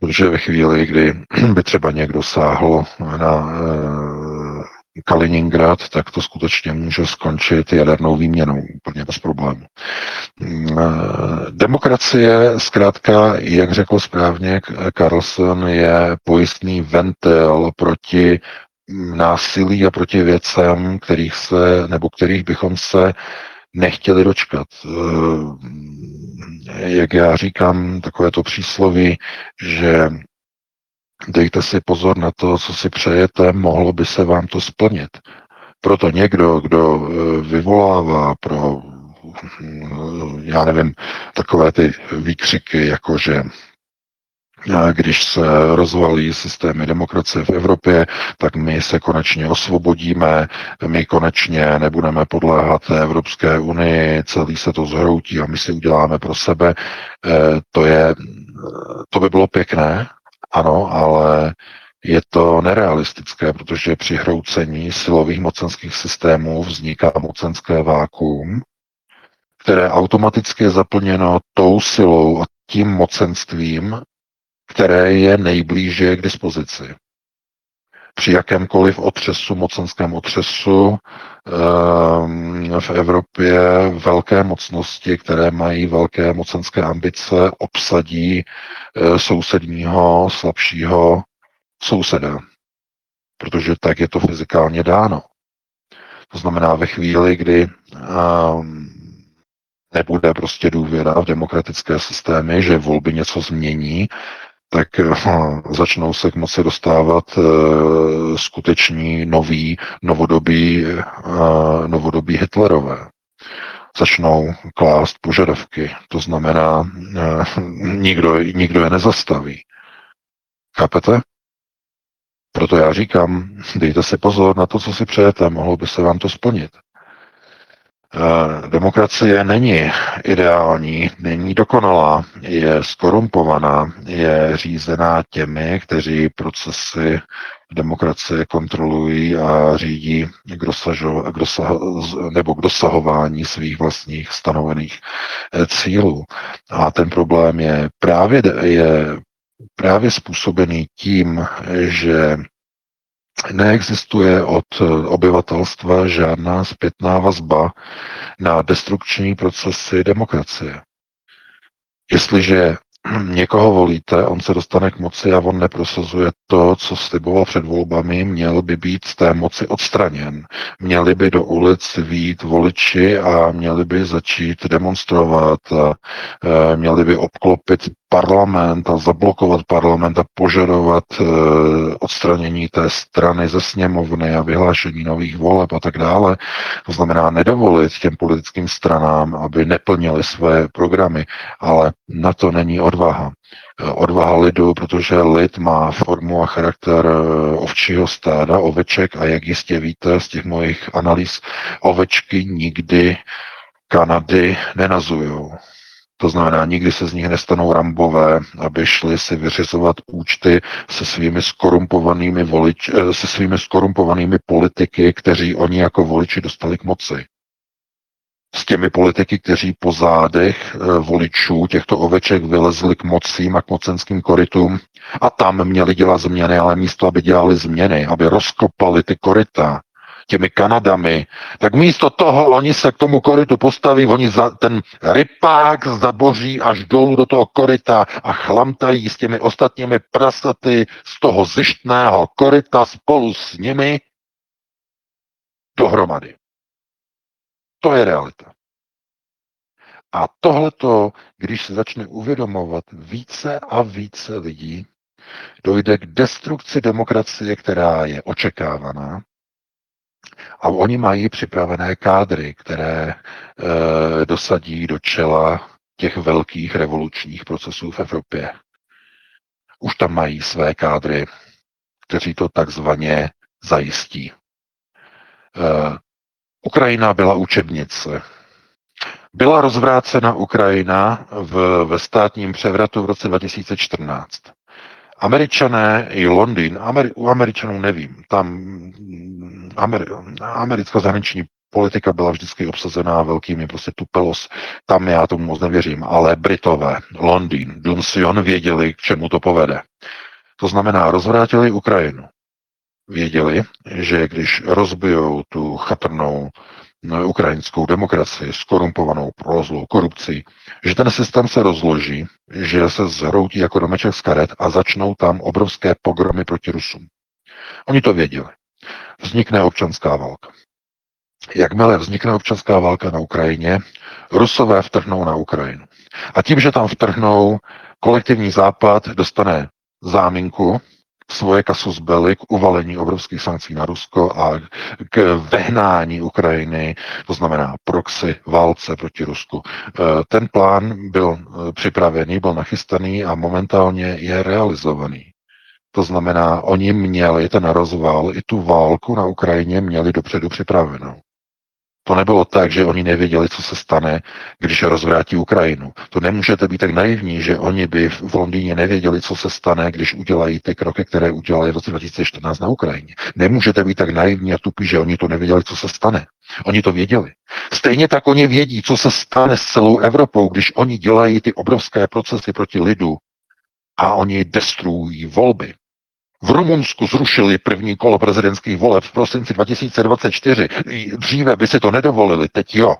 Protože ve chvíli, kdy by třeba někdo sáhl na Kaliningrad, tak to skutečně může skončit jadernou výměnou úplně bez problému. Demokracie, zkrátka, jak řekl správně Carlson, je pojistný ventil proti násilí a proti věcem, kterých bychom se nechtěli dočkat. Jak já říkám, takové to přísloví, že dejte si pozor na to, co si přejete, mohlo by se vám to splnit. Proto někdo, kdo vyvolává pro, já nevím, takové ty výkřiky, jako že když se rozvalí systémy demokracie v Evropě, tak my se konečně osvobodíme, my konečně nebudeme podléhat té Evropské unii, celý se to zhroutí a my si uděláme pro sebe. To by bylo pěkné, ano, ale je to nerealistické, protože při hroucení silových mocenských systémů vzniká mocenské vákuum, které automaticky je zaplněno tou silou a tím mocenstvím, které je nejblíže k dispozici. Při jakémkoliv mocenském otřesu v Evropě velké mocnosti, které mají velké mocenské ambice, obsadí sousedního, slabšího souseda. Protože tak je to fyzikálně dáno. To znamená ve chvíli, kdy nebude prostě důvěra v demokratické systémy, že volby něco změní, tak začnou se k moci dostávat skuteční novodobí Hitlerové. Začnou klást požadavky, to znamená, nikdo je nezastaví. Chápete? Proto já říkám, dejte si pozor na to, co si přejete, mohlo by se vám to splnit. Demokracie není ideální, není dokonalá, je skorumpovaná, je řízená těmi, kteří procesy demokracie kontrolují a řídí k dosahování svých vlastních stanovených cílů. A ten problém je právě způsobený tím, že neexistuje od obyvatelstva žádná zpětná vazba na destrukční procesy demokracie. Jestliže někoho volíte, on se dostane k moci a on neprosazuje to, co sliboval před volbami, měl by být z té moci odstraněn. Měli by do ulic vyjít voliči a měli by začít demonstrovat a měli by obklopit parlament a zablokovat parlament a požadovat odstranění té strany ze sněmovny a vyhlášení nových voleb a tak dále. To znamená nedovolit těm politickým stranám, aby neplnili své programy, ale na to není odvaha. Odvaha lidu, protože lid má formu a charakter ovčího stáda, oveček a jak jistě víte z těch mojich analýz, ovečky nikdy Kanady nenazujou. To znamená, nikdy se z nich nestanou Rambové, aby šli si vyřizovat účty se svými skorumpovanými politiky, kteří oni jako voliči dostali k moci. S těmi politiky, kteří po zádech voličů těchto oveček vylezli k mocím a k mocenským korytům a tam měli dělat změny, ale místo, aby dělali změny, aby rozkopali ty koryta těmi Kanadami, tak místo toho oni se k tomu korytu postaví, oni ten rypák zaboří až dolů do toho koryta a chlamtají s těmi ostatními prasaty z toho zištného koryta spolu s nimi dohromady. To je realita. A tohleto, když se začne uvědomovat více a více lidí, dojde k destrukci demokracie, která je očekávaná, a oni mají připravené kádry, které dosadí do čela těch velkých revolučních procesů v Evropě. Už tam mají své kádry, kteří to takzvaně zajistí. Ukrajina byla učebnice. Byla rozvrácena Ukrajina ve státním převratu v roce 2014. Američané i Londýn, u Američanů nevím, tam americká zahraniční politika byla vždycky obsazená velkými prostě tupelos, tam já tomu moc nevěřím, ale Britové, Londýn, Dunsion věděli, k čemu to povede. To znamená, rozvrátili Ukrajinu. Věděli, že když rozbijou tu chatrnou ukrajinskou demokracii, skorumpovanou, prolozlou korupcí, že ten systém se rozloží, že se zhroutí jako domeček z karet a začnou tam obrovské pogromy proti Rusům. Oni to věděli. Vznikne občanská válka. Jakmile vznikne občanská válka na Ukrajině, Rusové vtrhnou na Ukrajinu. A tím, že tam vtrhnou, kolektivní západ dostane záminku, svoje kasus belli k uvalení obrovských sankcí na Rusko a k vehnání Ukrajiny, to znamená proxy válce proti Rusku. Ten plán byl připravený, byl nachystaný a momentálně je realizovaný. To znamená, oni měli ten rozval i tu válku na Ukrajině měli dopředu připravenou. To nebylo tak, že oni nevěděli, co se stane, když rozvrátí Ukrajinu. To nemůžete být tak naivní, že oni by v Londýně nevěděli, co se stane, když udělají ty kroky, které udělali v roce 2014 na Ukrajině. Nemůžete být tak naivní a tupí, že oni to nevěděli, co se stane. Oni to věděli. Stejně tak oni vědí, co se stane s celou Evropou, když oni dělají ty obrovské procesy proti lidu a oni destruují volby. V Rumunsku zrušili první kolo prezidentských voleb v prosinci 2024. Dříve by si to nedovolili, teď jo.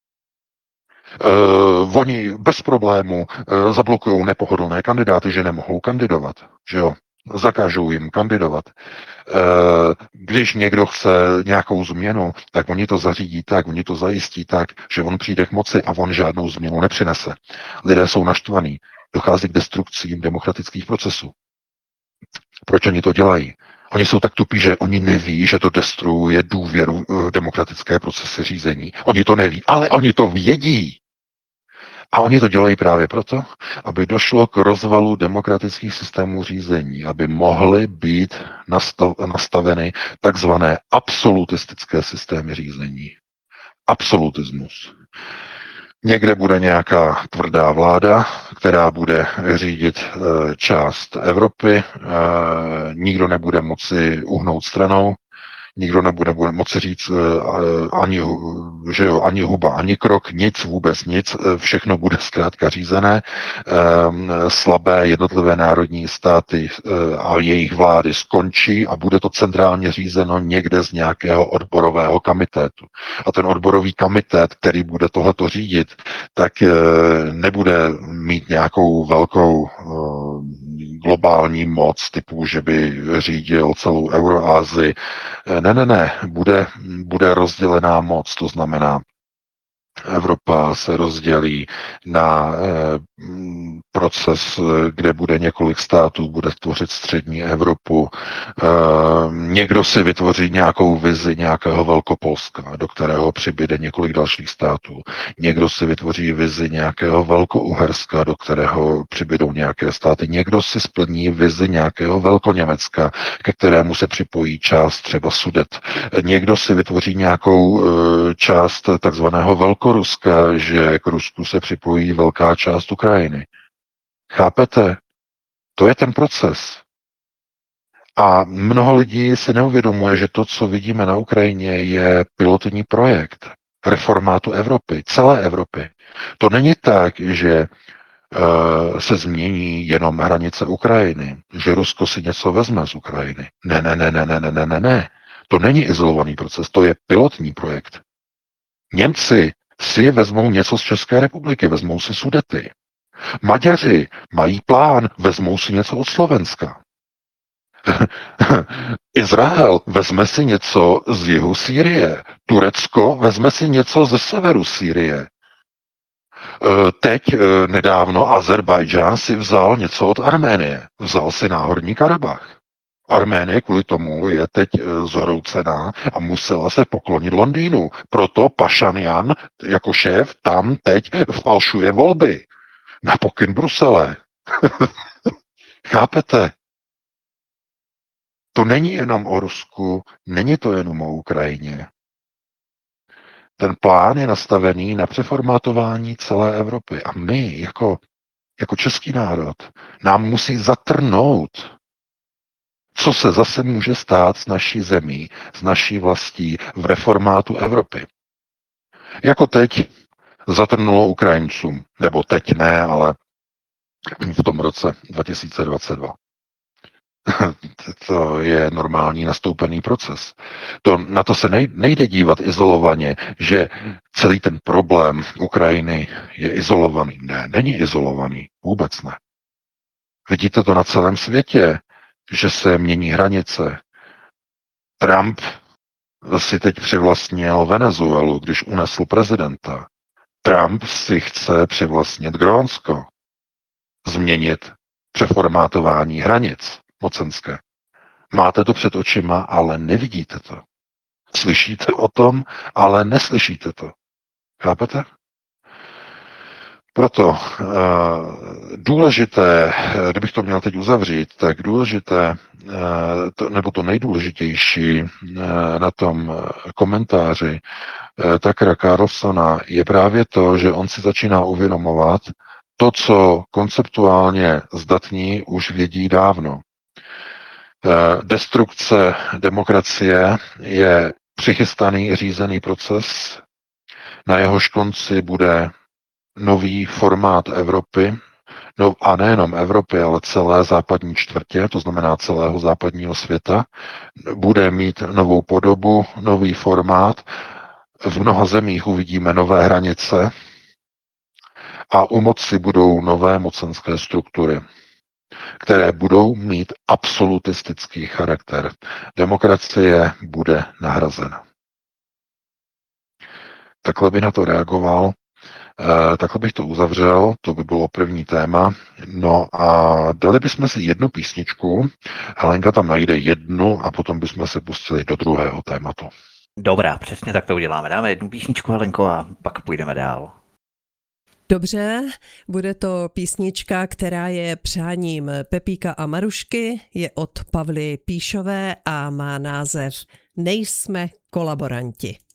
Oni bez problému zablokují nepohodlné kandidáty, že nemohou kandidovat. Že jo? Zakážou jim kandidovat. Když někdo chce nějakou změnu, tak oni to zařídí tak, oni to zajistí tak, že on přijde k moci a on žádnou změnu nepřinese. Lidé jsou naštvaní. Dochází k destrukcím demokratických procesů. Proč oni to dělají? Oni jsou tak tupí, že oni neví, že to destruuje důvěru demokratické procesy řízení. Oni to neví, ale oni to vědí. A oni to dělají právě proto, aby došlo k rozvalu demokratických systémů řízení, aby mohly být nastaveny takzvané absolutistické systémy řízení. Absolutismus. Někde bude nějaká tvrdá vláda, která bude řídit část Evropy, nikdo nebude moci uhnout stranou, nikdo nebude moci říct ani huba, ani krok, nic, vůbec nic, všechno bude zkrátka řízené. Slabé jednotlivé národní státy a jejich vlády skončí a bude to centrálně řízeno někde z nějakého odborového komitetu. A ten odborový komitét, který bude tohleto řídit, tak nebude mít nějakou velkou globální moc typu, že by řídil celou Euroázii. Ne. Bude rozdělená moc, to znamená, Evropa se rozdělí na proces, kde bude několik států, bude tvořit střední Evropu. Někdo si vytvoří nějakou vizi nějakého Velkopolska, do kterého přibyde několik dalších států. Někdo si vytvoří vizi nějakého Velkouherska, do kterého přibydou nějaké státy. Někdo si splní vizi nějakého Velkoněmecka, ke kterému se připojí část třeba Sudet. Někdo si vytvoří nějakou část takzvaného Velkoruska, že k Rusku se připojí velká část Ukrajiny. Chápete? To je ten proces. A mnoho lidí si neuvědomuje, že to, co vidíme na Ukrajině, je pilotní projekt reformátu Evropy, celé Evropy. To není tak, že se změní jenom hranice Ukrajiny, že Rusko si něco vezme z Ukrajiny. Ne. To není izolovaný proces, to je pilotní projekt. Němci si vezmou něco z České republiky, vezmou si Sudety. Maďaři mají plán, vezmou si něco od Slovenska. Izrael vezme si něco z jihu Sýrie. Turecko vezme si něco ze severu Sýrie. Teď nedávno Azerbajdžán si vzal něco od Arménie. Vzal si Náhorní Karabach. Arménie kvůli tomu je teď zhroucená a musela se poklonit Londýnu. Proto Pašanian jako šéf tam teď falšuje volby. Na pokyn Brusele. Chápete? To není jenom o Rusku, není to jenom o Ukrajině. Ten plán je nastavený na přeformátování celé Evropy. A my, jako český národ, nám musí zatrnout, co se zase může stát s naší zemí, s naší vlastí v reformátu Evropy. Jako teď zatrnulo Ukrajincům, nebo teď ne, ale v tom roce 2022. To je normální nastoupený proces. Na to se nejde dívat izolovaně, že celý ten problém Ukrajiny je izolovaný. Ne, není izolovaný. Vůbec ne. Vidíte to na celém světě, že se mění hranice. Trump si teď přivlastnil Venezuelu, když unesl prezidenta. Trump si chce přivlastnit Grónsko, změnit přeformátování hranic mocenské. Máte to před očima, ale nevidíte to. Slyšíte o tom, ale neslyšíte to. Chápete? Proto důležité, kdybych to měl teď uzavřít, tak důležité, nebo to nejdůležitější na tom komentáři Tuckera Carlsona je právě to, že on si začíná uvědomovat to, co konceptuálně zdatní už vědí dávno. Destrukce demokracie je přichystaný řízený proces, na jehož konci bude nový formát Evropy, a nejenom Evropy, ale celé západní čtvrtě, to znamená celého západního světa, bude mít novou podobu, nový formát. V mnoha zemích uvidíme nové hranice a u moci budou nové mocenské struktury, které budou mít absolutistický charakter. Demokracie bude nahrazena. Takhle by na to reagoval, takhle bych to uzavřel, to by bylo první téma. No a dali bychom si jednu písničku, Helenka tam najde jednu a potom bychom se pustili do druhého tématu. Dobrá, přesně tak to uděláme. Dáme jednu písničku, Helenko, a pak půjdeme dál. Dobře, bude to písnička, která je přáním Pepíka a Marušky, je od Pavly Píšové a má název Nejsme kolaboranti.